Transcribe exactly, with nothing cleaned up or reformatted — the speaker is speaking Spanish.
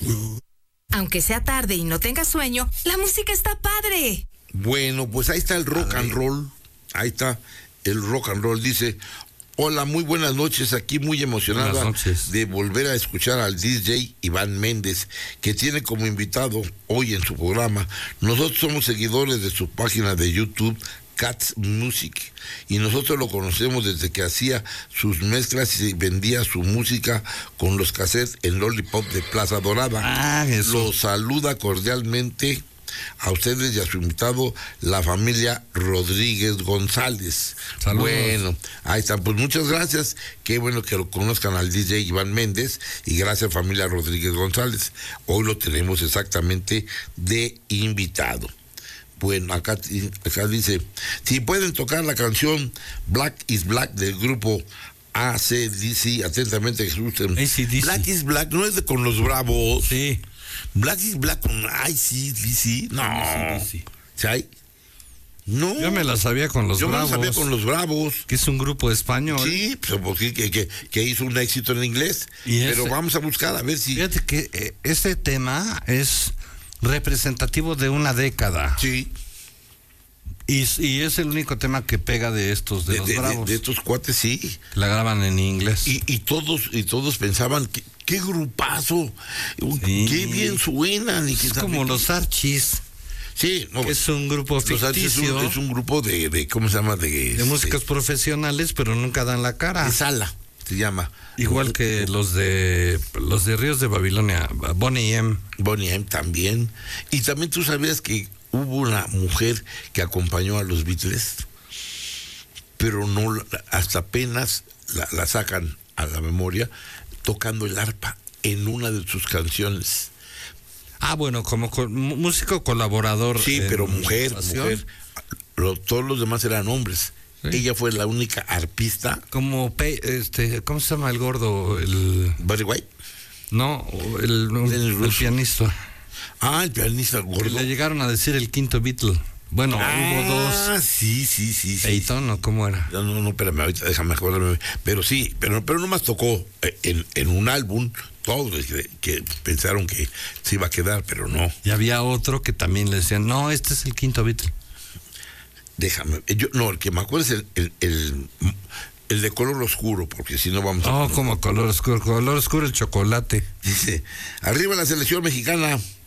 Aunque sea tarde y no tengas sueño, la música está padre. Bueno, pues ahí está el rock and roll. Ahí está el rock and roll. Dice, hola, muy buenas noches. Aquí muy emocionada de volver a escuchar al D J Iván Méndez, que tiene como invitado hoy en su programa. Nosotros somos seguidores de su página de YouTube, Cats Music, y nosotros lo conocemos desde que hacía sus mezclas y vendía su música con los cassettes en Lollipop de Plaza Dorada. Ah, eso. Lo saluda cordialmente a ustedes y a su invitado, la familia Rodríguez González. Saludos. Bueno, ahí están, pues muchas gracias, qué bueno que lo conozcan al D J Iván Méndez, y gracias familia Rodríguez González. Hoy lo tenemos exactamente de invitado. Bueno, acá, acá dice, si pueden tocar la canción Black is Black del grupo A C D C, atentamente Jesús. A C D C. Black is Black, no es de con los Bravos. Sí. Black is Black con A C D C. No. A C D C. ¿Sí hay? No. Yo me la sabía con los Yo Bravos. me la sabía con los Bravos. Que es un grupo español. Sí, pues, porque, que, que, que hizo un éxito en inglés. Y pero ese, vamos a buscar a ver si... Fíjate que eh, ese tema es representativo de una década. Sí. Y, y es el único tema que pega de estos, de, de los de, Bravos. De, de estos cuates, sí. La graban en inglés. Y, y todos y todos pensaban que qué grupazo, sí. Qué bien suenan. Y es que como saben, los Archies. Sí, no, es un grupo ficticio. Es un, es un grupo de, de, ¿cómo se llama? De, de este, músicos profesionales, pero nunca dan la cara. De sala, se llama. Igual que los de los de Ríos de Babilonia, Bonnie M. Bonnie M también. Y también tú sabías que hubo una mujer que acompañó a los Beatles, pero no, hasta apenas la, la sacan a la memoria, tocando el arpa en una de sus canciones. Ah, bueno, como co- músico colaborador. Sí, pero mujer, mujer. Lo, todos los demás eran hombres. Sí. Ella fue la única arpista. Como, este, ¿cómo se llama el gordo? El... Barry White. No, el, el, el pianista. Ah, el pianista gordo. Le llegaron a decir el quinto Beatle. Bueno, ah, hubo dos. Ah, sí, sí, sí. Peyton, ¿o cómo era? No, no, no, espérame, ahorita déjame acordarme. Pero sí, pero, pero nomás tocó en, en un álbum, todos que, que pensaron que se iba a quedar, pero no. Y había otro que también le decían, no, este es el quinto Beatle. Déjame, yo, no, el que me acuerdo es el, el, el, el de color oscuro, porque si no vamos a... Oh, como color oscuro, color oscuro el chocolate. Dice, arriba la selección mexicana.